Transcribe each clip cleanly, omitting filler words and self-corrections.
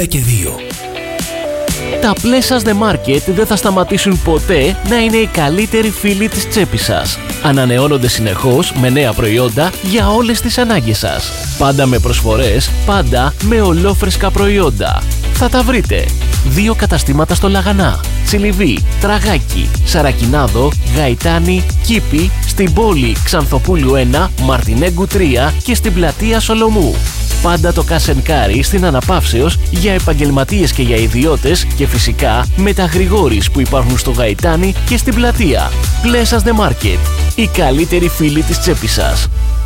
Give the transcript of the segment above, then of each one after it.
92. Τα Pleasures The Market δεν θα σταματήσουν ποτέ να είναι οι καλύτεροι φίλοι της τσέπης σας. Ανανεώνονται συνεχώς με νέα προϊόντα για όλες τις ανάγκες σας. Πάντα με προσφορές, πάντα με ολόφρεσκα προϊόντα. Θα τα βρείτε. 2 καταστήματα στο Λαγανά, Τσιλιβί, Τραγάκι, Σαρακινάδο, Γαϊτάνη, Κήπη, στην πόλη Ξανθοπούλου 1, Μαρτινέγκου 3 και στην πλατεία Σολομού. Πάντα το Cash & Carry στην Αναπαύσεως για επαγγελματίες και για ιδιώτες και φυσικά με τα Γρηγόρης που υπάρχουν στο Γαϊτάνη και στην πλατεία. Pleasures The Market. Οι καλύτεροι φίλοι της τσέπης σας.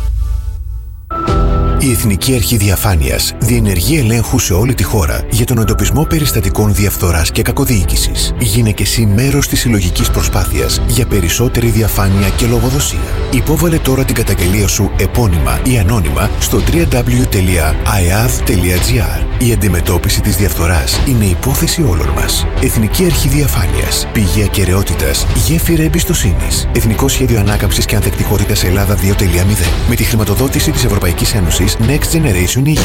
Η Εθνική Αρχή Διαφάνειας διενεργεί ελέγχου σε όλη τη χώρα για τον εντοπισμό περιστατικών διαφθοράς και κακοδιοίκησης. Γίνε και εσύ μέρος της συλλογικής προσπάθειας για περισσότερη διαφάνεια και λογοδοσία. Υπόβαλε τώρα την καταγγελία σου επώνυμα ή ανώνυμα στο www.iav.gr. Η αντιμετώπιση της διαφθοράς είναι υπόθεση όλων μας. Εθνική Αρχή Διαφάνειας. Πηγή ακεραιότητας, γέφυρα εμπιστοσύνης. Εθνικό Σχέδιο Ανάκαμψης και Ανθεκτικότητας Ελλάδα 2.0. Με τη χρηματοδότηση της Ευρωπαϊκής Ένωσης Next Generation EU.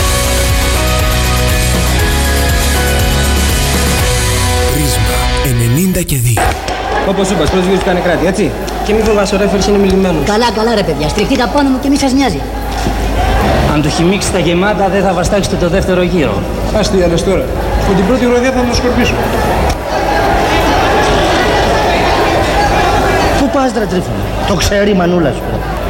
Πρίσμα 92. Όπως είπα, πρώτος γύρος του κάνει κράτη, έτσι. Και μη φοβάσαι, ο ρέφερς είναι μιλημένος. Καλά ρε παιδιά, στριχτείτε απάνω μου και μη σας νοιάζει. Αν του χυμίξει τα γεμάτα, δεν θα βαστάξετε το δεύτερο γύρο. Ας τι άλλες τώρα. Από την πρώτη ροδιά θα τον σκορπίσω. Πού πας ρε Τρίφωνα, το ξέρει η μανούλα σου.